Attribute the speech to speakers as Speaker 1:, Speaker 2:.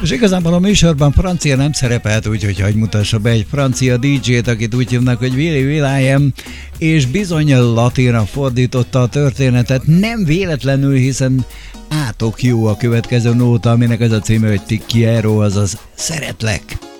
Speaker 1: És igazából a műsorban francia nem szerepelt, úgyhogy hagy mutassa be egy francia DJ-t, akit úgy hívnak, hogy Willy Will.i.am, és bizony latinra fordította a történetet, nem véletlenül, hiszen átok jó a következő nóta, aminek ez a címe, hogy Ti quiero, azaz szeretlek.